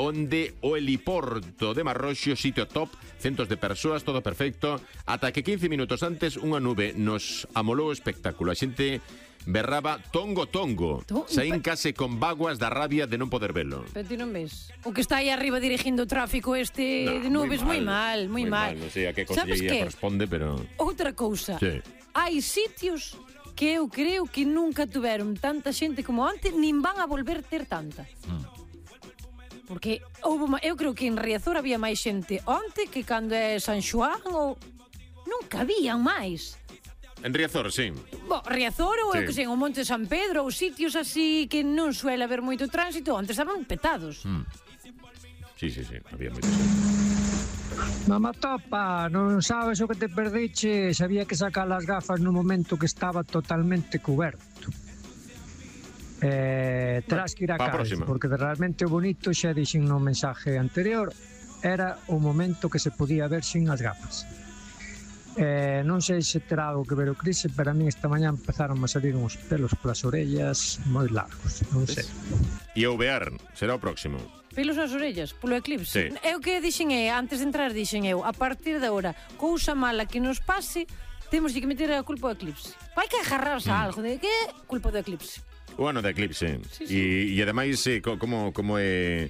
onde o heliporto de Marroxio, sitio top, centos de persoas, todo perfecto, ata que 15 minutos antes unha nube nos amolou o espectáculo. A xente berraba tongo, tongo. Saín case con vaguas da rabia de non poder velo. Pero ti non ves. O que está aí arriba dirigindo o tráfico de nubes, moi mal. Non sei a que consellería corresponde, pero... Outra cousa. Sí. Hai sitios que eu creo que nunca tuveron tanta xente como antes, nin van a volver ter tanta. Porque eu creo que en Riazor había máis xente onte que cando é San Xoán ou... Nunca habían máis. En Riazor, sí. Riazor ou, eu que sei, o Monte de San Pedro ou sitios así que non suele haber moito tránsito, onte estaban petados. Sí, había moito xente. Mamá Topa, non sabes o que te perdiche. Sabía que sacar as gafas no momento que estaba totalmente coberto. Terás que ir a casa, porque realmente o bonito, xa dixen no mensaje anterior, era o momento que se podía ver sin as gafas. Non sei se terá algo que ver o Cris, pero a mí esta mañá empezaron a salir uns pelos polas orellas moi largos, non sei. E o vear será o próximo. Pelos nas orellas, polo eclipse. Sí. Eu que dixen antes de entrar dixen a partir de agora, cousa mala que nos pase, temos que meter a culpa do eclipse. Vai que agarrarse a algo de que culpa do eclipse. O ano de eclipse. Sí. E ademais, como é...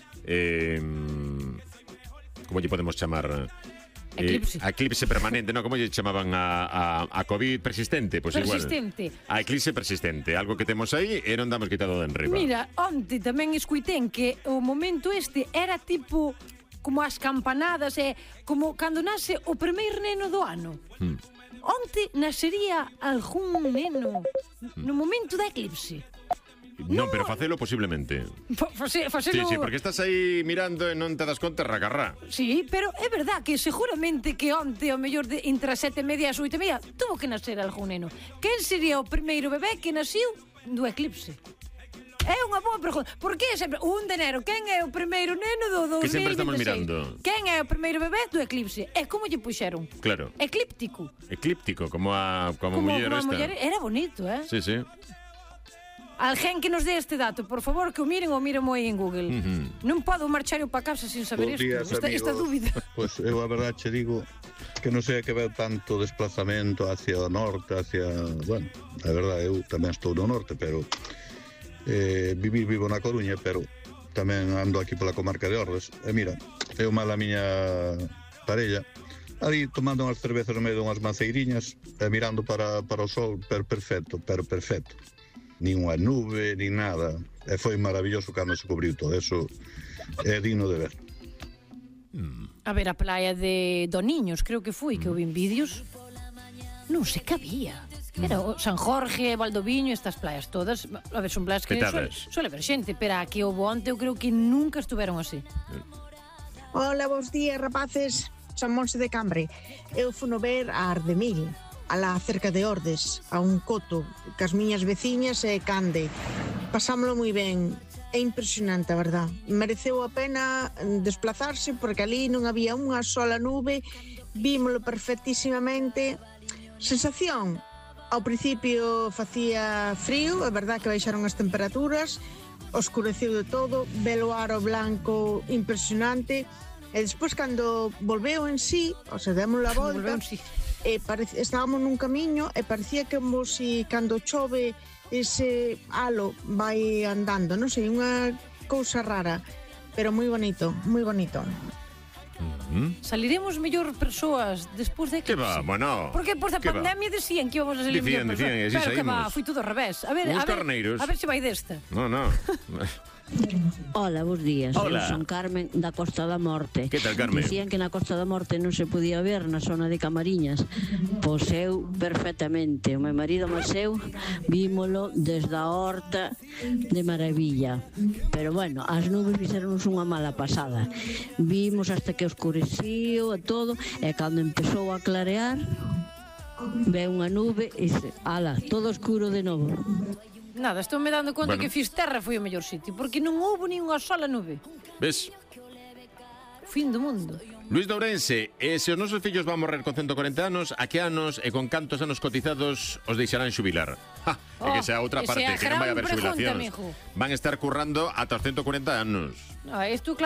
como lle podemos chamar... Eclipse. A eclipse permanente, non? Como lle chamaban a COVID persistente? Pois persistente. Igual. A eclipse persistente. Algo que temos aí e non damos quitado de enriba. Mira, onte tamén escuitén que o momento era tipo como as campanadas, como cando nace o primeiro neno do ano. Onte nacería algún neno no momento da eclipse. Non, pero facelo posiblemente. Facelo... Sí, porque estás aí mirando e non te das conta racarrá. Sí, pero é verdad que seguramente que onte o mellor entre as 7:30 e as 8:30 tuvo que nacer algún neno. Quen sería o primeiro bebé que naciu do eclipse? É unha boa pregunta. Por que sempre 1 de enero? Quen é o primeiro neno do 2026? Que sempre estamos mirando. Quen é o primeiro bebé do eclipse? E como lle puxeron? Claro. Eclíptico. Eclíptico, como muller esta. Era bonito, Sí. Alguén que nos dé este dato, por favor, que o miren ou miren moi en Google. Non podo marchar eu para casa sin saber esta dúbida. Pois eu a verdade che digo que non sei que ver tanto desplazamento hacia o norte, bueno, a verdade, eu tamén estou no norte, pero vivo na Coruña, pero tamén ando aquí pola comarca de Ordes. E mira, eu mal a miña parella ali tomando unhas cervezas no medio dunhas maceiriñas e mirando para o sol, perfecto. Nin unha nube, nin nada. E foi maravilloso cando se cubriu todo. Eso é digno de ver. A ver, a playa de Doniños, creo que foi, que eu vi en vídeos. Non sei que había. Era o San Jorge, Valdoviño, estas playas todas. A ver, son playas que suele ver xente, pero aquí o Bonte eu creo que nunca estuveron así. Hola, bons días, rapaces. Son Monse de Cambre. Eu fui no ver a Ardemil, alá cerca de Ordes, a un coto, cas miñas veciñas e Cande. Pasámolo moi ben. É impresionante, a verdad. Mereceu a pena desplazarse porque ali non había unha sola nube, vímolo perfectísimamente. Sensación, ao principio facía frío, é verdad que baixaron as temperaturas, oscureceu de todo, velo aro blanco impresionante, e despois cando volveu en sí, o sea, démosle a volta, estábamos nun camiño e parecía que si cando chove ese halo vai andando, non sei, unha cousa rara, pero moi bonito, moi bonito. Saliremos mellor persoas despois de que va, bueno. Porque despois da pandemia decían que íbamos a salir mellor persoas. Pero que va, foi todo ao revés. A ver se vai desta. No. Hola, bons días. Hola. Eu son Carmen da Costa da Morte. Que tal, Carmen? Dicían que na Costa da Morte non se podía ver na zona de Camariñas. Pois eu perfectamente. O meu marido máis eu vímolo desde a horta de maravilla. Pero bueno, as nubes fixeronnos unha mala pasada. Vimos hasta que oscurecío e todo, e cando empezou a clarear ve unha nube e todo oscuro de novo. Nada, estou me dando conta que Fisterra foi o mellor sitio, porque non houve nin unha sola nube. Ves? Fin do mundo. Luis de Ourense, se os nosos fillos van morrer con 140 anos, a que anos e con cantos anos cotizados os deixarán xubilar? É que esa outra parte, que non vai haber xubilacións. Van estar currando ata os 140 anos. Isto